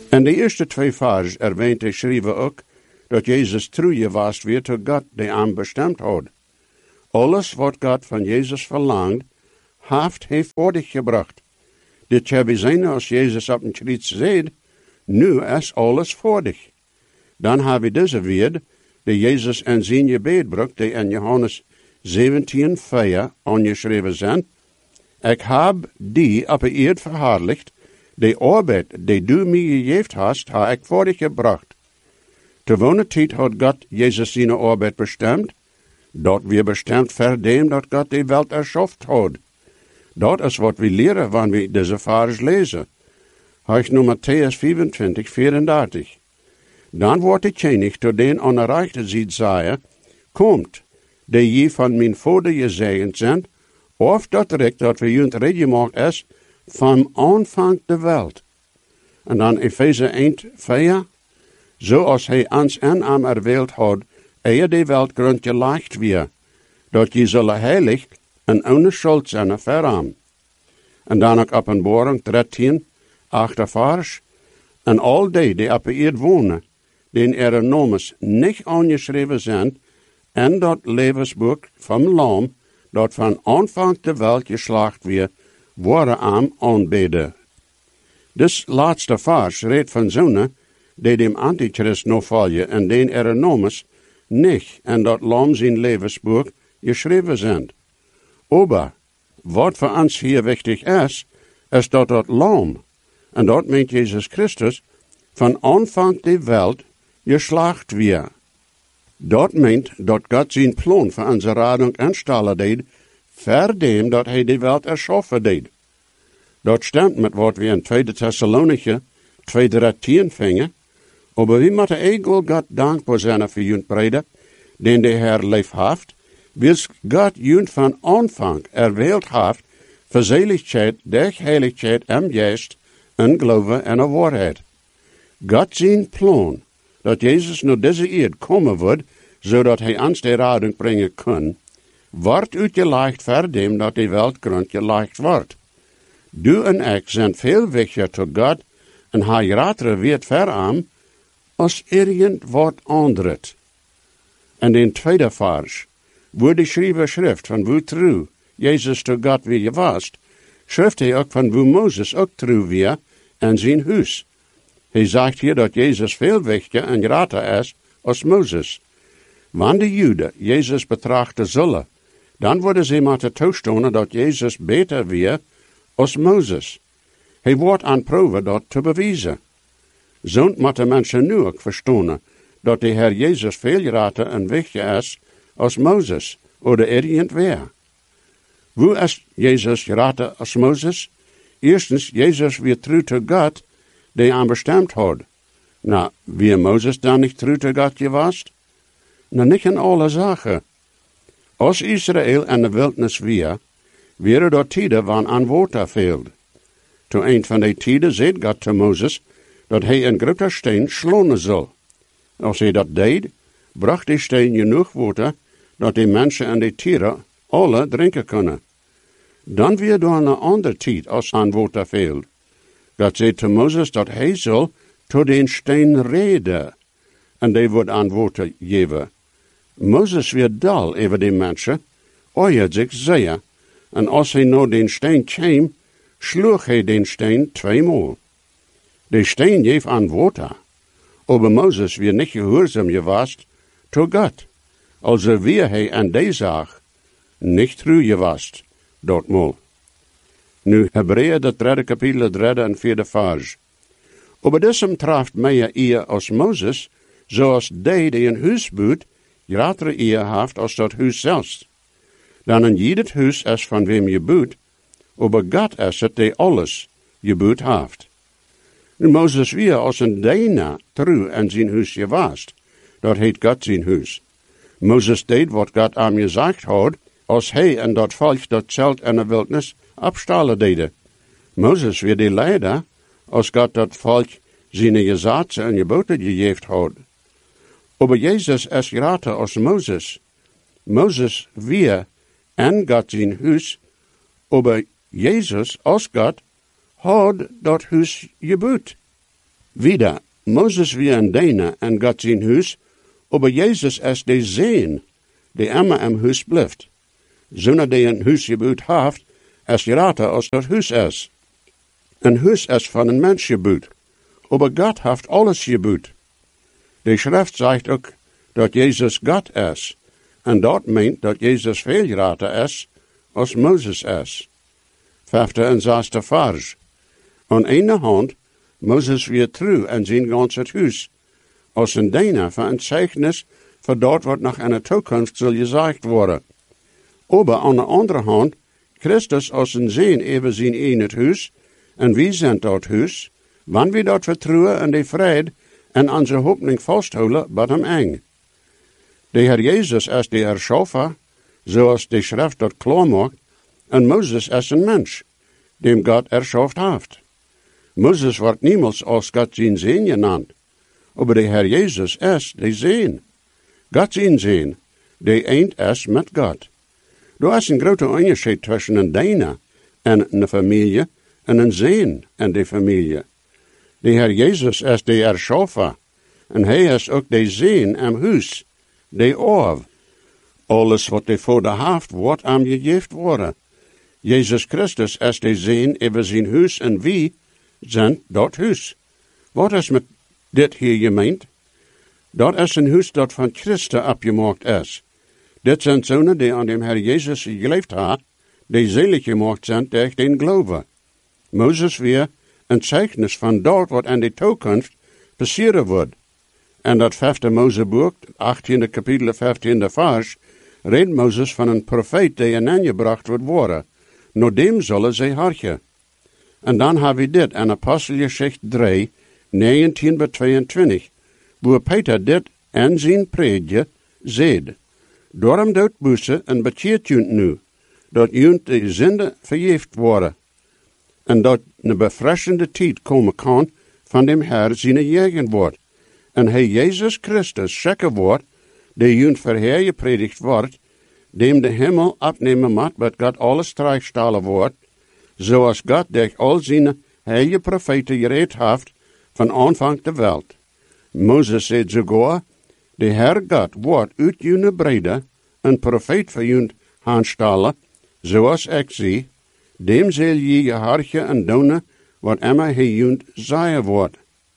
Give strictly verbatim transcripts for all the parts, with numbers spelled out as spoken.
En de eerste twee vers erwähnt de schrijver ook, dat Jezus toegewast weer tot God die hem bestemd had. Alles wat God van Jezus verlangt, heeft hij voor dich gebracht. Dit hebben we zien als Jezus op een kruis zei, nu is alles voor dich. Dan hebben we deze weer, die Jezus en zijn gebed bracht, die in Johannes zeventien, vier aangeschreven zijn. Ik heb die op de eerd verherrlicht, de arbeid die du mij gegeven hast, heb ik voor dich gebracht. Te wonen tijd had God Jezus zijn arbeid bestemd, dat we bestemd verdem dat God de wereld erschaft had. Dat is wat we leren wanneer we deze vers lezen. Hij nu Matthäus vierentwintig, vierendertig. Dan wordt het genig tot den aan de rechterzijde zeggen, komt, die je van mijn vader gezegend zijn, of dat recht dat we junt recht gemaakt is, van aanvang de wereld. En dan Efeze één, vier, zoals hij ons en hem erwählt had, eer de wereld grond gelegd weer, dat je zullen heilig en ohne schuld zijn voor hem. En dan ook Openbaring dertien, acht vers, en al die die op de eerd wonen, den er nomes niet aangeschreven zijn, en dat levensboek van Lam, dat van aanvang de wereld geslacht weer, worden hem aanbeden. Dus laatste vers redt van zonen, die dem Antichrist nog volgen, en den er nomes niet, en dat Lam zijn levensboek geschreven zijn. Aber, wat voor ons hier wichtig is, is dat dat Lam, en dat meent Jezus Christus, van aanvang de wereld geslacht weer. Dat meent dat God zijn plan voor onze radung instellen deed, verdem dat hij de wereld erschaffen deed. Dat stemt met wat we in tweede Thessalonicher twee dertien vingen, aber we moeten egal God dankbaar zijn voor junt brede, den de Heer lief heeft, wils God junt van aanvang erwählt heeft, voor zaligheid, der heiligheid en geest, en geloven en de waarheid. God zijn plan, dat Jezus naar deze eerd komen wordt, zodat hij ons de radung brengen kan, wordt uitgelegd verdem dat de wereld grond gelegd wordt. Du en ik zijn veel wichtiger tot God, en hij rater weet ver aan, als irgend wat anderes. En in tweede vers, wo de schrijver schrift van wo trouw Jezus tot God weer gewast, schrift hij ook van wo Mozes ook trouw weer en zijn huis. Hij zegt hier dat Jezus veel wichtiger en groter is als Mozes. Wanneer de Joden Jezus betrachten zullen, dan worden ze moeten toestaan dat Jezus beter weer als Mozes. Hij wordt aan proeven dat te bewijzen. Zo moeten mensen nu ook verstaan dat de Heer Jezus veel groter en wichtiger is als Mozes, of irgendwer. Hoe is Jezus groter als Mozes? Eerstens, Jezus weer trouw tot God, die hem bestemd had. Nou, wie Mozes dan niet trouw tot God gewast? Nou, niet in alle zaken. Als Israël in de wildnis weer, waren er tijden waar aan water veelde. Toen een van die tijden zei God te Mozes dat hij een grote steen slonen zal. Als hij dat deed, bracht die steen genoeg water dat de mensen en de dieren alle drinken kunnen. Dan weer door een andere tijd als aan water veelde. God zei te Mozes dat hij zal tot den steen reden, en die wordt aan water geven. Mozes werd dal over die mensen, oeiert zich zeer, en als hij naar den steen kwam, sloeg hij den steen tweemaal. De steen geef aan water, aber Mozes weer niet gehoorzaam gewast tot God, also weer hij aan die zaak niet trouw gewast, dortmal. Nu, Hebreeën, dat derde kapitel, derde en vierde vers. Aber desem traft meer eer als Mozes, zoals die die een huis bouwt, grotere eer heeft als dat huis zelfs. Dan in ieder huis is van wem je bouwt, aber God is het die alles je bouwt heeft. Nu Mozes weer als een dienaar trouw en zijn huis gewast, dat heet God zijn huis. Mozes deed wat God aan gezegd had, als hij en dat volk dat zelt in de wildnis abstallen deden. Mozes weer de leider, als God dat volk zijn gezaten en geboten gegeven had. Aber Jezus is groter als Mozes. Mozes weer en God zijn huis, aber Jezus als God had dat huis gebouwd. Wieder, Moses wie ein Diener en Gott zijn huis, aber Jesus is de Zeen, die immer im huis blijft. Zonder die een huis gebouwd heeft, is rater als dat huis is. Een huis is van een mens gebouwd, aber Gott heeft alles gebouwd. De schrift zegt ook dat Jezus God is, en dat meent dat Jezus veel rater is als Moses is. Vijfde en zesde vers. Aan ene hand, Moses weer trouw en zijn ganse huis, als een diener van een zeichnis voor dat wat nog in de toekomst zal gezegd worden. Aber aan de andere hand, Christus als een zeen even zijn in het huis, en wie zijn dat huis, wanneer we dat vertrouwen en de vrede en onze hoopning vasthouden bij hem eng. De Heer Jezus is de Erschaffer, zoals de schrift dat klaar maakt, en Moses is een mens, dem God erschaft heeft. Moses wordt niemals als God zijn zeen genannt, aber de Heer Jezus is de zeen. God zijn zeen, die eend is met God. Er is een grote onderscheid tussen een diener en een familie en een zeen en de familie. De Heer Jezus is de Erschaffer, en hij is ook de zeen en huis, de oor. Alles wat de Vader heeft, wordt aan gegeven worden. Jezus Christus is de zeen over zijn huis en wie zijn dat huis. Wat is met dit hier gemeend? Dat is een huis dat van Christus opgemaakt is. Dit zijn zonen die aan de Heer Jezus geleefd hebben, die zelig gemaakt zijn door den geloven. Mozes weer een zeichnis van dat wat in de toekomst passeren wordt. En dat vijfde Mozeboek, achttiende kapitel, vijftiende vers, redt Mozes van een profeet die in aangebracht wordt worden. Naar dem zullen zij hartje. En dan hebben we dit in Apostelgeschichte drie, negentien bij tweeëntwintig, waar Peter dit in zijn predje zegt. Daarom doet boete en bekeert junt nu, dat junt de zinde vergeeft worden. En dat een befreshende tijd komen kan van dem Heer zijn gegenwoord. En hij Jezus Christus zeker wordt, die junt verheer gepredigd wordt, dem de hemel opnemen moet, dat God alles terechtstellen wordt, zoals God durch al zijn heilige profeten gereed heeft van aanvang de wereld. Mozes zei sogar, de Heer God wordt uit jullie brede een profeet voor jullie aanstellen, zoals ik zie, dem zal je je hartje en doen wat immer hij jullie zeggen wordt.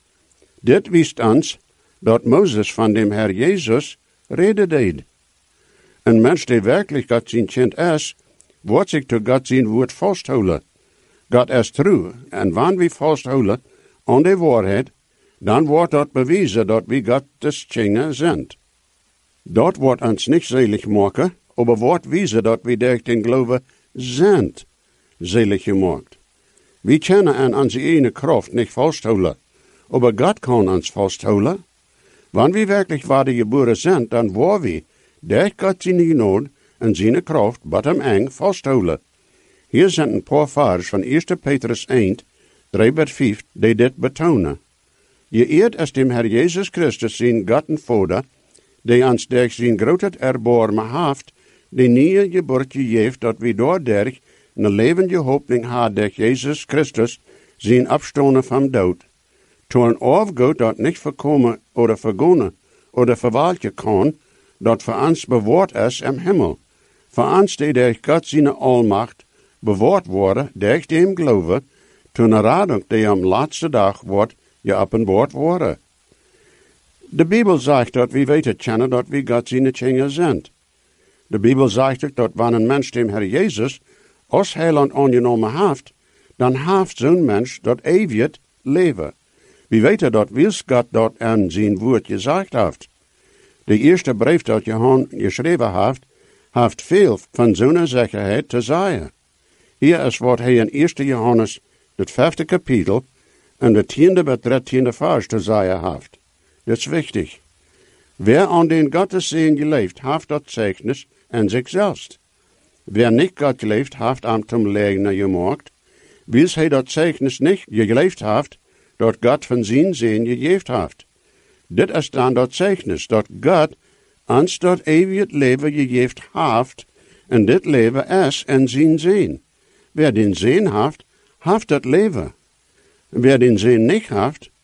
Dit wist ons dat Mozes van dem Heer Jezus reden deed. Een mens die werkelijk God zijn kind is, wordt zich tot God zijn woord vasthouden. God is trouw, en wanneer we vasthouden aan de waarheid, dan wordt dat bewezen dat we Gottes kinderen zijn. Dat wordt ons niet zelig maken, maar wordt wijzen dat we durch den geloven zijn zelig gemaakt. We kunnen aan onze ene kracht niet vasthouden, maar God kan ons vasthouden. Wanneer we werkelijk waarde geboren zijn, dan worden we durch God zijn genade en zijn kracht bij hem eng vasthouden. Hier zijn een paar vers van eerste Petrus één, drie bij vijf, die dit betonen. Je eert als dem Heer Jezus Christus zijn God en Vader, die ons durch zijn grootheid erbarmen heeft, die nieuwe geboorte geeft, dat we doorderg een levende hoopning hebben durch Jezus Christus, zijn opstonden van dood. Toen een afgoed dat niet voorkomen oder vergonnen oder verwalten kan, dat voor ons bewaard is im Himmel. Voor ons die durch God zijn almacht bewaard worden, durch dem geloven, toen een radung die am laatste dag wordt geopenbaard worden. De Bijbel zegt dat we weten kennen dat we God zijn kinderen zijn. De Bijbel zegt ook dat wanneer een mens dem Heer Jezus als heiland aangenomen heeft, dan heeft zo'n mens dat eeuwig leven. We weten dat wils God dat aan zijn woord gezegd heeft. De eerste brief dat Johannes geschreven heeft, heeft veel van zo'n zekerheid te zeggen. Hier is wat hij in eerste Johannes, het vijfde kapitel, en de tiende bij dertiende vers te zeggen heeft. Dat is wichtig. Wer aan den Gottes Segen geleefd, heeft dat Zeugnis en zichzelf. Wer niet God geleefd, heeft am zum Leugner gemaakt, wils hij dat Zeugnis niet geleefd heeft, dat God van zijn Segen gegeven heeft. Dit is dan dat Zeugnis, dat God ons dat eeuwig leven gegeven heeft, en dit leven is in zijn Segen. Wer den Segen heeft, heeft dat leven. Wer den Segen niet heeft,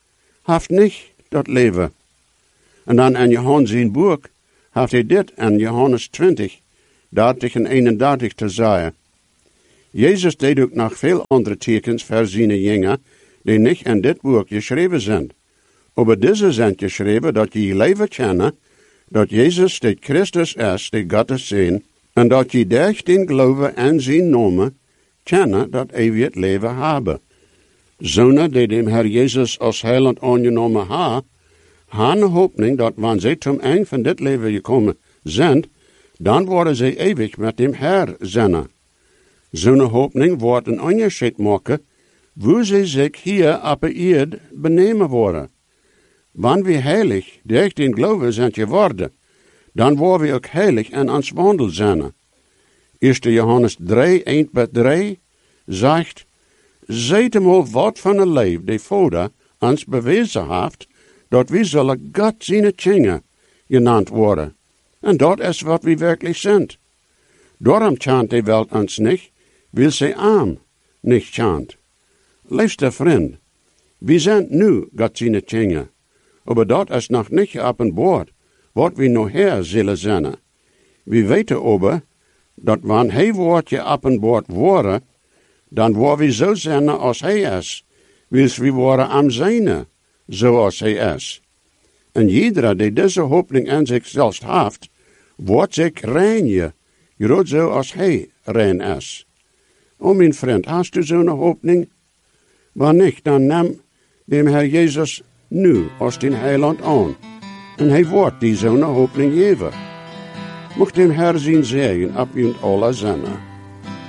heeft niet dat leven. En dan in Johannes zijn boek heeft hij dit in Johannes twintig, dertig en eenendertig te zeggen. Jezus deed ook nog veel andere tekens voor zijn jingen, die niet in dit boek geschreven zijn. Over deze zijn geschreven dat je leven kennen, dat Jezus de Christus is, de Gottes Zoon, en dat je durch den geloven en zijn namen kennen dat eeuwig leven hebben. Zonen die dem Herr Jezus als heiland aangenomen ha, hebben een hoopning dat wanneer zij zum eind van dit leven gekomen zijn, dan worden zij eeuwig met dem Herr zijn. Zo'n hoopning wordt een onderscheid maken, hoe zij zich hier op de aarde benemen worden. Wanneer we heilig durch den geloven zijn geworden, dan worden we ook heilig en ons wandel zijn. eerste Johannes drie, één tot drie zegt, zijt hem al wat van een leven die Vader ons bewezen heeft, dat we zullen God zijn kinderen genannt worden. En dat is wat we werkelijk zijn. Daarom chant de Welt ons niet, wil zij arm niet chant. Liefste vriend, we zijn nu God zijn kinderen, maar dat is nog niet geopenbaard, wat we nog her zullen zijn. We weten over, dat wanneer hij wordt geopenbaard worden, dan worden we zo zijn als hij is, wils we worden am zijne, zoals hij is. En iedereen die deze hooping in zichzelf heeft, wordt zich rein, groot zo als hij rein is. O mijn vriend, hast u zo'n hooping? Wanneer niet, dan neem dem Herr Jezus nu als den heiland aan. En hij wordt die zo'n hooping geven. Mocht dem Herr zijn zegen op u alle zinnen.